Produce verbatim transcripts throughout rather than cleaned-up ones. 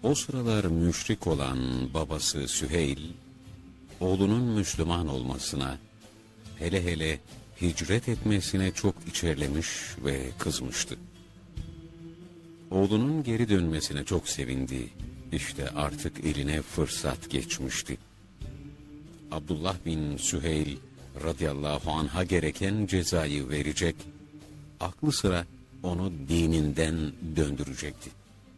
O sıralar müşrik olan babası Süheyl, oğlunun Müslüman olmasına, hele hele hicret etmesine çok içerlemiş ve kızmıştı. Oğlunun geri dönmesine çok sevindi. İşte artık eline fırsat geçmişti. Abdullah bin Süheyl radıyallahu anh'a gereken cezayı verecek, aklı sıra onu dininden döndürecekti.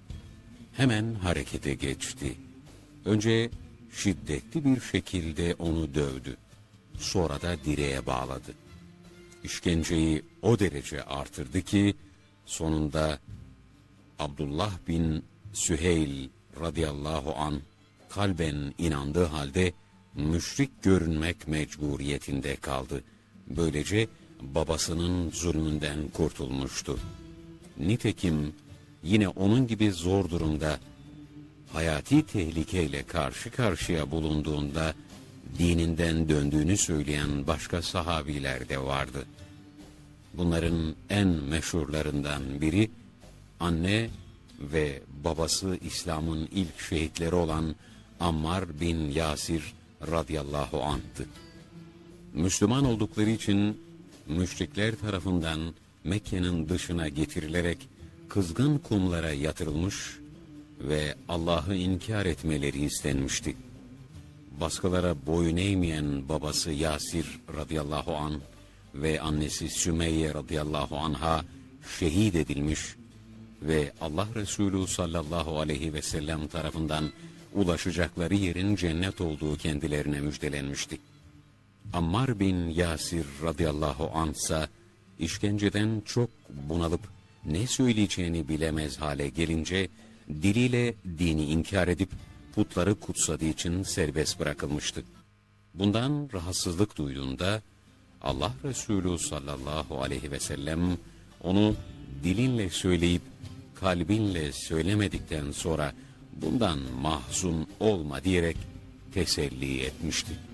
Hemen harekete geçti. Önce şiddetli bir şekilde onu dövdü. Sonra da direğe bağladı. İşkenceyi o derece artırdı ki sonunda Abdullah bin Süheyl radıyallahu an kalben inandığı halde müşrik görünmek mecburiyetinde kaldı. Böylece babasının zulmünden kurtulmuştu. Nitekim yine onun gibi zor durumda, hayati tehlikeyle karşı karşıya bulunduğunda dininden döndüğünü söyleyen başka sahabiler de vardı. Bunların en meşhurlarından biri, anne ve babası İslam'ın ilk şehitleri olan Ammar bin Yasir radıyallahu anh'tı. Müslüman oldukları için müşrikler tarafından Mekke'nin dışına getirilerek kızgın kumlara yatırılmış ve Allah'ı inkar etmeleri istenmişti. Baskılara boyun eğmeyen babası Yasir radıyallahu anh ve annesi Sümeyye radıyallahu anha şehit edilmiş ve Allah Resulü sallallahu aleyhi ve sellem tarafından ulaşacakları yerin cennet olduğu kendilerine müjdelenmişti. Ammar bin Yasir radıyallahu anh ise işkenceden çok bunalıp ne söyleyeceğini bilemez hale gelince diliyle dini inkar edip putları kutsadığı için serbest bırakılmıştı. Bundan rahatsızlık duyduğunda Allah Resulü sallallahu aleyhi ve sellem onu dilinle söyleyip kalbinle söylemedikten sonra bundan mahzun olma diyerek teselli etmişti.